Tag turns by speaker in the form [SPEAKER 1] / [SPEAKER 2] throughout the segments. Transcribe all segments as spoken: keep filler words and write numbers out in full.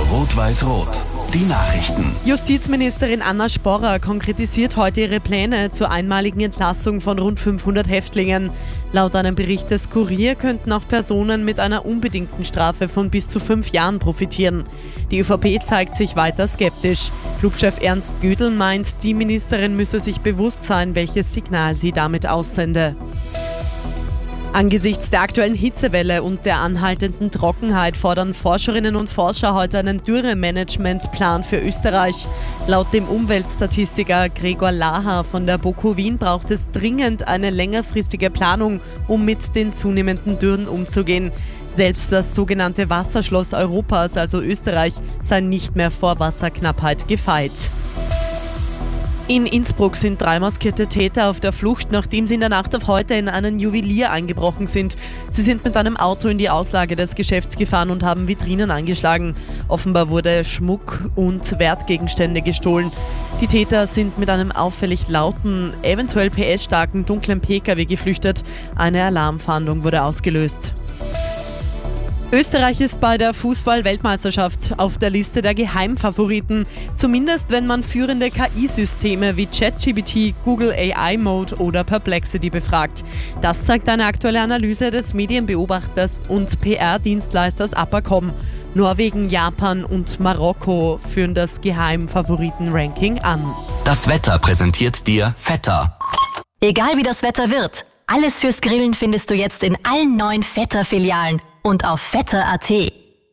[SPEAKER 1] Rot-Weiß-Rot. Die Nachrichten.
[SPEAKER 2] Justizministerin Anna Sporrer konkretisiert heute ihre Pläne zur einmaligen Entlassung von rund fünfhundert Häftlingen. Laut einem Bericht des Kurier könnten auch Personen mit einer unbedingten Strafe von bis zu fünf Jahren profitieren. Die ÖVP zeigt sich weiter skeptisch. Clubchef Ernst Gödel meint, die Ministerin müsse sich bewusst sein, welches Signal sie damit aussende. Angesichts der aktuellen Hitzewelle und der anhaltenden Trockenheit fordern Forscherinnen und Forscher heute einen Dürremanagementplan für Österreich. Laut dem Umweltstatistiker Gregor Laha von der BOKU Wien braucht es dringend eine längerfristige Planung, um mit den zunehmenden Dürren umzugehen. Selbst das sogenannte Wasserschloss Europas, also Österreich, sei nicht mehr vor Wasserknappheit gefeit. In Innsbruck sind drei maskierte Täter auf der Flucht, nachdem sie in der Nacht auf heute in einen Juwelier eingebrochen sind. Sie sind mit einem Auto in die Auslage des Geschäfts gefahren und haben Vitrinen angeschlagen. Offenbar wurde Schmuck und Wertgegenstände gestohlen. Die Täter sind mit einem auffällig lauten, eventuell P S-starken dunklen P K W geflüchtet. Eine Alarmfahndung wurde ausgelöst. Österreich ist bei der Fußball-Weltmeisterschaft auf der Liste der Geheimfavoriten, zumindest wenn man führende K I-Systeme wie ChatGPT, Google A I Mode oder Perplexity befragt. Das zeigt eine aktuelle Analyse des Medienbeobachters und P R-Dienstleisters Apacom. Norwegen, Japan und Marokko führen das Geheimfavoriten-Ranking an.
[SPEAKER 1] Das Wetter präsentiert dir Vetter.
[SPEAKER 3] Egal wie das Wetter wird, alles fürs Grillen findest du jetzt in allen neuen Vetter-Filialen. Und auf vetter punkt a t.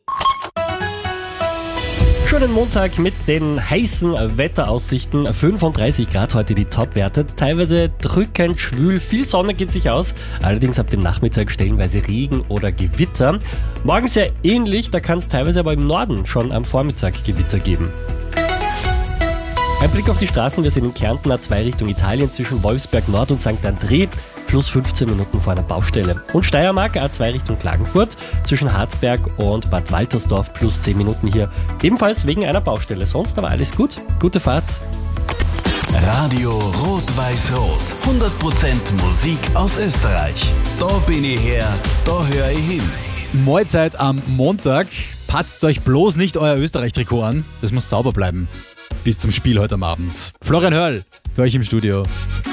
[SPEAKER 4] Schönen Montag mit den heißen Wetteraussichten. fünfunddreißig Grad heute die Topwerte. Teilweise drückend, schwül, viel Sonne geht sich aus. Allerdings ab dem Nachmittag stellenweise Regen oder Gewitter. Morgen sehr ähnlich, da kann es teilweise aber im Norden schon am Vormittag Gewitter geben. Ein Blick auf die Straßen. Wir sind in Kärnten A zwei Richtung Italien zwischen Wolfsberg Nord und Sankt André. Plus fünfzehn Minuten vor einer Baustelle. Und Steiermark A zwei Richtung Klagenfurt zwischen Hartberg und Bad Waltersdorf plus zehn Minuten hier. Ebenfalls wegen einer Baustelle. Sonst aber alles gut. Gute Fahrt.
[SPEAKER 1] Radio Rot-Weiß-Rot. hundert Prozent Musik aus Österreich. Da bin ich her, da höre ich hin.
[SPEAKER 5] Mahlzeit am Montag. Patzt euch bloß nicht euer Österreich-Trikot an. Das muss sauber bleiben. Bis zum Spiel heute am Abend. Florian Hörl für euch im Studio.